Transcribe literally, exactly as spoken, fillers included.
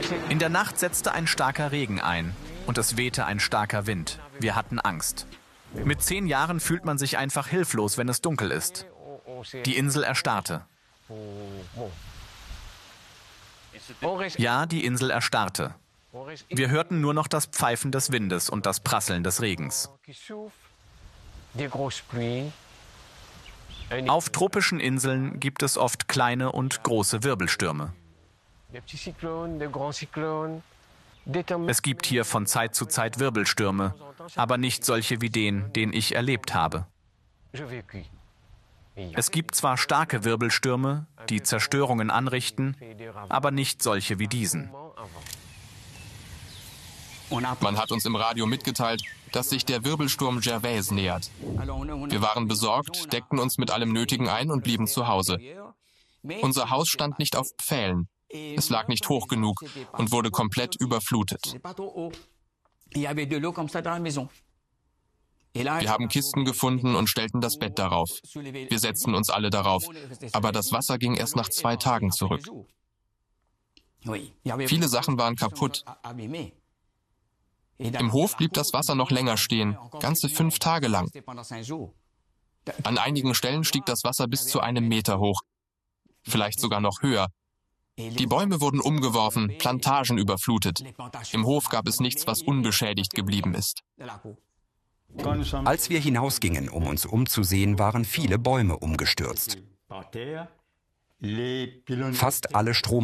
In der Nacht setzte ein starker Regen ein und es wehte ein starker Wind. Wir hatten Angst. Mit zehn Jahren fühlt man sich einfach hilflos, wenn es dunkel ist. Die Insel erstarrte. Ja, die Insel erstarrte. Wir hörten nur noch das Pfeifen des Windes und das Prasseln des Regens. Auf tropischen Inseln gibt es oft kleine und große Wirbelstürme. Es gibt hier von Zeit zu Zeit Wirbelstürme, aber nicht solche wie den, den ich erlebt habe. Es gibt zwar starke Wirbelstürme, die Zerstörungen anrichten, aber nicht solche wie diesen. Man hat uns im Radio mitgeteilt, dass sich der Wirbelsturm Gervais nähert. Wir waren besorgt, deckten uns mit allem Nötigen ein und blieben zu Hause. Unser Haus stand nicht auf Pfählen. Es lag nicht hoch genug und wurde komplett überflutet. Wir haben Kisten gefunden und stellten das Bett darauf. Wir setzten uns alle darauf, aber das Wasser ging erst nach zwei Tagen zurück. Viele Sachen waren kaputt. Im Hof blieb das Wasser noch länger stehen, ganze fünf Tage lang. An einigen Stellen stieg das Wasser bis zu einem Meter hoch, vielleicht sogar noch höher. Die Bäume wurden umgeworfen, Plantagen überflutet. Im Hof gab es nichts, was unbeschädigt geblieben ist. Als wir hinausgingen, um uns umzusehen, waren viele Bäume umgestürzt. Fast alle Strom